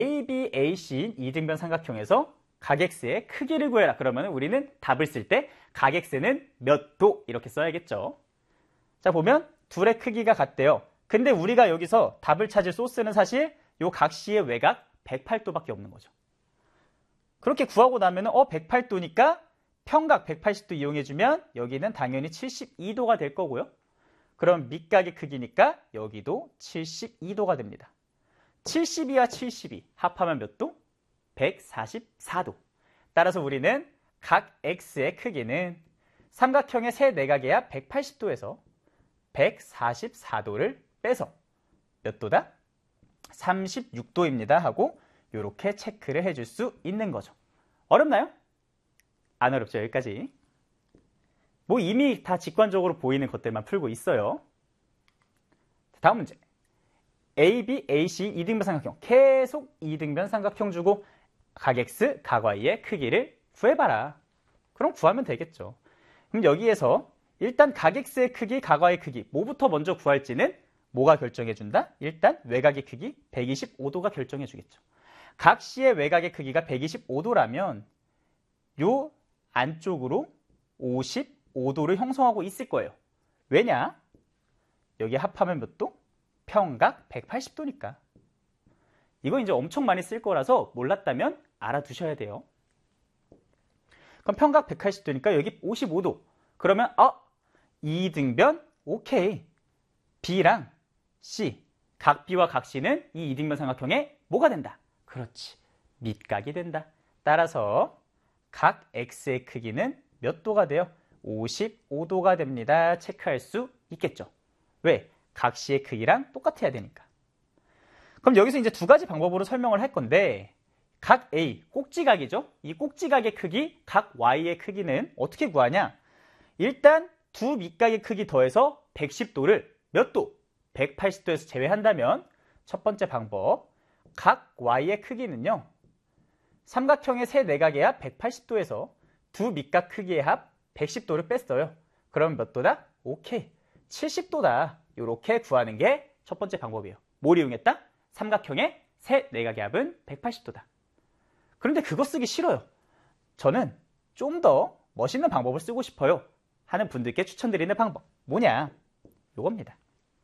ABAC인 이등변 삼각형에서 각X의 크기를 구해라. 그러면 우리는 답을 쓸 때 각X는 몇 도 이렇게 써야겠죠. 자, 보면 둘의 크기가 같대요. 근데 우리가 여기서 답을 찾을 소스는 사실 요 각시의 외곽 108도밖에 없는 거죠. 그렇게 구하고 나면 108도니까 평각 180도 이용해주면 여기는 당연히 72도가 될 거고요. 그럼 밑각의 크기니까 여기도 72도가 됩니다. 72와 72 합하면 몇 도? 144도. 따라서 우리는 각 X의 크기는 삼각형의 세 내각의 합 180도에서 144도를 빼서 몇 도다? 36도입니다 하고 이렇게 체크를 해줄 수 있는 거죠. 어렵나요? 안 어렵죠. 여기까지. 뭐 이미 다 직관적으로 보이는 것들만 풀고 있어요. 다음 문제. AB, AC 이등변 삼각형. 계속 이등변 삼각형 주고 각 X, 각 Y의 크기를 구해봐라. 그럼 구하면 되겠죠. 그럼 여기에서 일단 각 X의 크기, 각 Y의 크기 뭐부터 먼저 구할지는 뭐가 결정해준다? 일단 외곽의 크기 125도가 결정해주겠죠. 각 C의 외곽의 크기가 125도라면 요 안쪽으로 55도를 형성하고 있을 거예요. 왜냐? 여기 합하면 몇 도? 평각 180도니까. 이거 이제 엄청 많이 쓸 거라서 몰랐다면 알아두셔야 돼요. 그럼 평각 180도니까 여기 55도. 그러면 이등변 오케이. B랑 C, 각 B와 각 C는 이 이등변 삼각형에 뭐가 된다? 그렇지. 밑각이 된다. 따라서 각 X의 크기는 몇 도가 돼요? 55도가 됩니다. 체크할 수 있겠죠. 왜? 각 C의 크기랑 똑같아야 되니까. 그럼 여기서 이제 두 가지 방법으로 설명을 할 건데 각 A, 꼭지각이죠. 이 꼭지각의 크기, 각 Y의 크기는 어떻게 구하냐? 일단 두 밑각의 크기 더해서 110도를 몇 도? 180도에서 제외한다면 첫 번째 방법, 각 Y의 크기는요. 삼각형의 세 내각의 합 180도에서 두 밑각 크기의 합 110도를 뺐어요. 그럼 몇 도다? 오케이. 70도다. 이렇게 구하는 게 첫 번째 방법이에요. 뭘 이용했다? 삼각형의 세 내각의 합은 180도다. 그런데 그거 쓰기 싫어요. 저는 좀 더 멋있는 방법을 쓰고 싶어요 하는 분들께 추천드리는 방법. 뭐냐? 요겁니다.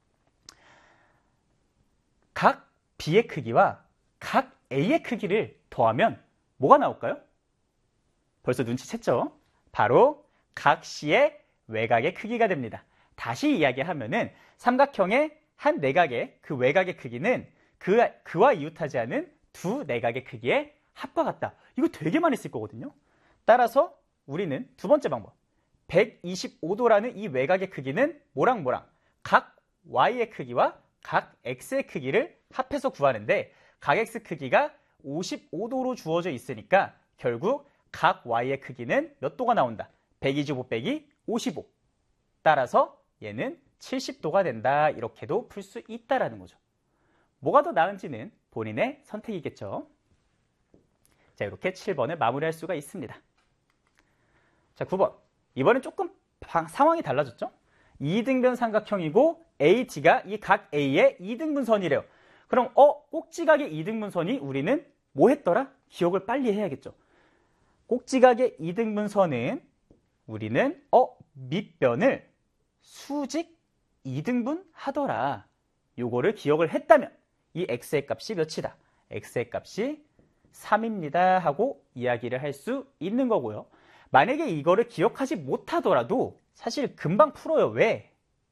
각 B의 크기와 각 A의 크기를 더하면 뭐가 나올까요? 벌써 눈치챘죠? 바로 각 C의 외곽의 크기가 됩니다. 다시 이야기하면은 삼각형의 한 내각의 그 외곽의 크기는 그와 이웃하지 않은 두 내각의 크기의 합과 같다. 이거 되게 많이 쓸 거거든요. 따라서 우리는 두 번째 방법. 125도라는 이 외곽의 크기는 뭐랑 각 Y의 크기와 각 X의 크기를 합해서 구하는데 각 X 크기가 55도로 주어져 있으니까 결국 각 Y의 크기는 몇 도가 나온다? 125 빼기 55. 따라서 얘는 70도가 된다. 이렇게도 풀 수 있다라는 거죠. 뭐가 더 나은지는 본인의 선택이겠죠. 자, 이렇게 7번을 마무리할 수가 있습니다. 자, 9번. 이번엔 조금 상황이 달라졌죠? 이등변 삼각형이고 AT가 이 각 A의 이등분선이래요. 그럼 꼭지각의 이등분선이 우리는 뭐 했더라? 기억을 빨리 해야겠죠. 꼭지각의 이등분선은 우리는 밑변을 수직 이등분 하더라. 요거를 기억을 했다면 이 x의 값이 몇이다? x의 값이 3입니다 하고 이야기를 할 수 있는 거고요. 만약에 이거를 기억하지 못하더라도 사실 금방 풀어요. 왜?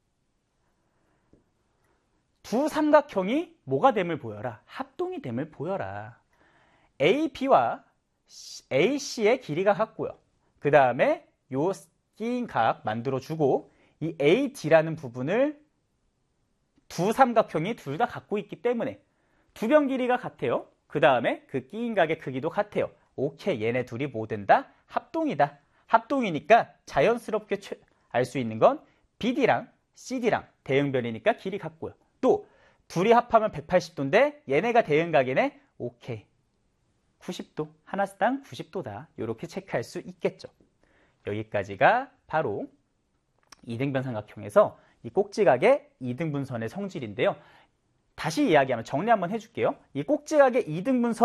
두 삼각형이 뭐가 됨을 보여라. 합동이 됨을 보여라. AB와 AC의 길이가 같고요. 그 다음에 요 끼인 각 만들어주고 이 AD라는 부분을 두 삼각형이 둘 다 갖고 있기 때문에 두 변 길이가 같아요. 그 다음에 그 끼인 각의 크기도 같아요. 오케이, 얘네 둘이 뭐 된다? 합동이다. 합동이니까 자연스럽게 알 수 있는 건 BD랑 CD랑 대응변이니까 길이 같고요. 또 둘이 합하면 180도인데 얘네가 대응각이네. 오케이, 90도. 하나당 90도다. 이렇게 체크할 수 있겠죠. 여기까지가 바로 이등변 삼각형에서 이 꼭지각의 이등분선의 성질인데요. 다시 이야기하면 정리 한번 해줄게요. 이 꼭지각의 이등분선